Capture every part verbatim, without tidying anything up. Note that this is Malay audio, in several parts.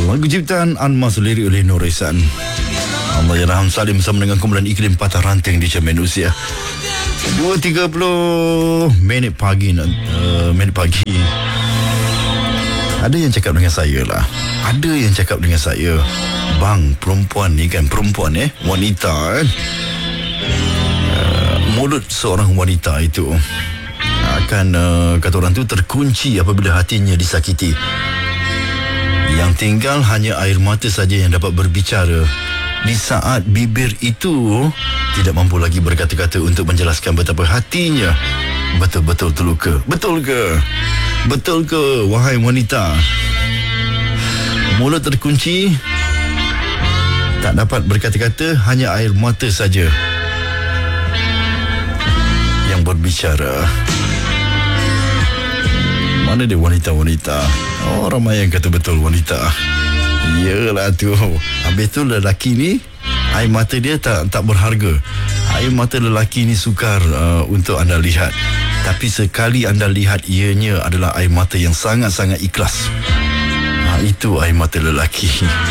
Lagu ciptaan Anmas, lirik oleh Nur Ihsan. Allahyarham Salim bersama dengan kumpulan Iklim Patah Ranting di Cermin Usia. dua tiga puluh minit pagi uh, minit pagi. Ada yang cakap dengan saya lah. Ada yang cakap dengan saya, bang, perempuan ni kan, perempuan eh, wanita kan, uh, mulut seorang wanita itu akan uh, kata orang tu terkunci apabila hatinya disakiti. Yang tinggal hanya air mata saja yang dapat berbicara di saat bibir itu tidak mampu lagi berkata-kata untuk menjelaskan betapa hatinya betul-betul terluka. Betul ke? Betul ke, wahai wanita? Mulut terkunci, tak dapat berkata-kata, hanya air mata saja yang berbicara. Mana dia wanita-wanita? Oh, ramai yang kata betul wanita. Yelah tu. Habis tu lelaki ni, air mata dia tak tak berharga. Air mata lelaki ni sukar uh, untuk anda lihat. Tapi sekali anda lihat, ianya adalah air mata yang sangat-sangat ikhlas. Ha, itu air mata lelaki.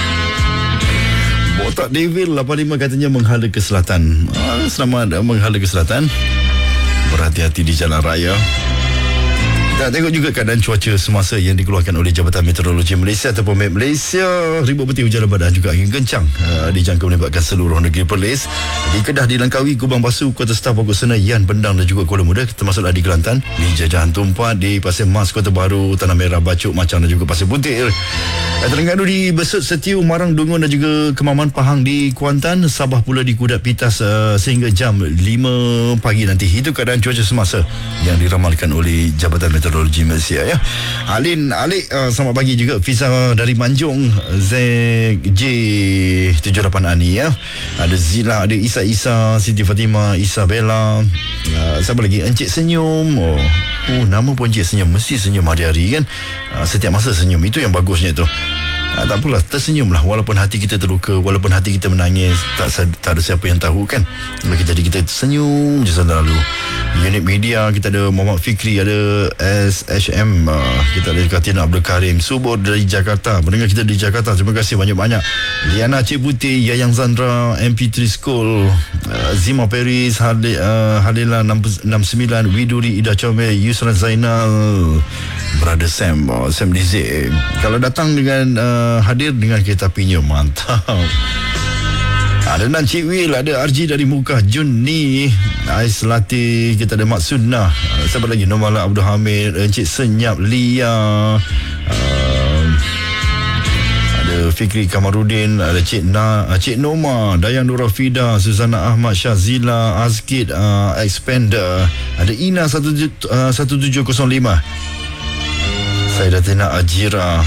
Botak Devil lapan lima katanya menghala ke selatan. Ha, selamat menghala ke selatan. Berhati-hati di jalan raya. Kita tengok juga keadaan cuaca semasa yang dikeluarkan oleh Jabatan Meteorologi Malaysia ataupun M E T Malaysia. Ribut peti hujan lebat dan juga angin kencang uh, dijangka melibatkan seluruh negeri Perlis. Di Kedah, di Langkawi, Kubang Basu, Kota Staf, Pokok Senayan, Bendang dan juga Kuala Muda, termasuklah di Kelantan, di Jajahan Tumpat, di Pasir Mas, Kota Baru, Tanah Merah, Bacuk, Macang dan juga Pasir Putih. Terengganu di Besut, Setiu, Marang, Dungun dan juga Kemaman, Pahang di Kuantan, Sabah pula di Kudat Pitas uh, sehingga jam lima pagi nanti. Itu keadaan cuaca semasa yang diramalkan oleh Jabatan Meteorologi Malaysia ya. Alin, Alik, uh, selamat pagi juga. Fiza dari Manjung, Z J tujuh lapan Ani ya. Ada Zila, ada Isa Isa, Siti Fatimah, Isabella, uh, siapa lagi? Encik Senyum. Oh, oh nama pun Encik Senyum, mesti senyum hari-hari kan. Uh, setiap masa senyum, itu yang bagusnya tu. Ha, tak apalah, tersenyumlah walaupun hati kita terluka, walaupun hati kita menangis, tak, tak ada siapa yang tahu kan. Kita jadi kita senyum je selalu. Unit media kita ada Muhammad Fikri, ada S H M, uh, kita ada Katina Abdul Karim Subur dari Jakarta, mendengar kita di Jakarta, terima kasih banyak-banyak. Liana Cik Putih, Yayang Zandra, M P tiga School, uh, Zima Paris, Hadi, uh, Halila enam sembilan, Widuri, Ida Comel, Yusran Zainal, Brother Sam, uh, Sam D Z. Kalau datang dengan uh, hadir dengan kereta apinya, mantap. Ada Nan Cik Will, ada R G dari Mukah, Jun ni, Ais Latih, kita ada Mak Sunnah, siapa lagi? Nomala Abdul Hamid, Encik Senyap, Lia, uh, ada Fikri Kamarudin, ada Cik Na, Cik Noma, Dayang Nura Fida, Suzana Ahmad, Syazila, Azkid, uh, Expander, ada Ina satu tujuh kosong lima, Saidatina Ajira.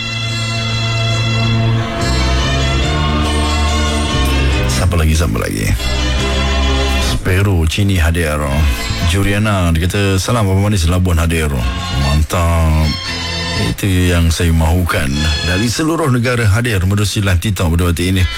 Siapa lagi, siapa lagi? Spero, Cini hadir. Juliana, dia kata, salam Abang Manis, Labuan hadir. Mantap. Itu yang saya mahukan. Dari seluruh negara hadir menerusi live TikTok pada waktu ini.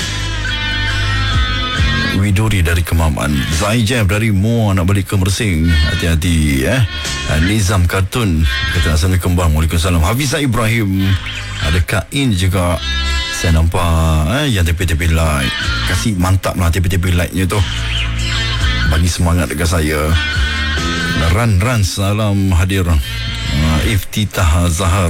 Widuri dari Kemaman, Zai Jeb dari Muar nak balik ke Mersing, hati-hati eh. Nizam Kartun kata Assalamualaikum bang. Waalaikumsalam. Hafizah Ibrahim, ada Kain juga saya nampak eh, yang tepi-tepi light. Kasih mantap lah tepi-tepi lightnya tu, bagi semangat dekat saya. Ran-ran salam hadir. uh, Iftitah Zahar,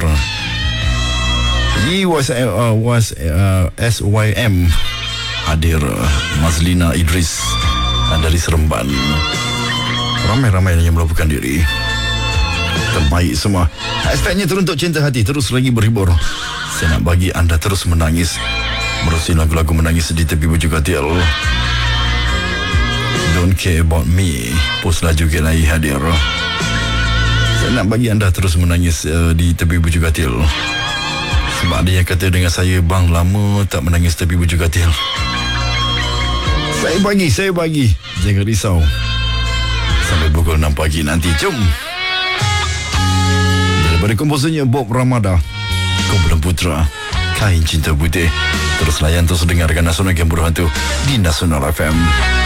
Yi was, uh, was uh, S Y M hadir. Mazlina Idris dari Seremban. Ramai-ramai yang melakukan diri. Terbaik semua. Hashtagnya teruntuk cinta hati, terus lagi berhibur. Saya nak bagi anda terus menangis, merusi lagu-lagu menangis di tepi Bujuk Katil. Don't care about me, post laju ke lagi hadir. Saya nak bagi anda terus menangis uh, di tepi Bujuk Katil. Sebab dia kata dengan saya, bang, lama tak menangis tepi Bujuk Katil. Saya bagi, saya bagi. Jangan risau. Sampai pukul enam pagi nanti. Jom. Daripada komposernya Bob Ramada, kumpulan Putra, Kain Cinta Putih. Terus layan, terus dengarkan Nasional Game Berhantu di Nasional F M.